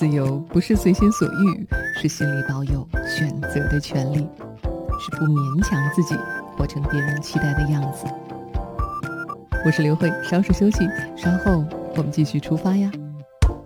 自由不是随心所欲，是心里保有选择的权利，是不勉强自己活成别人期待的样子。我是刘慧，稍事休息，稍后我们继续出发呀。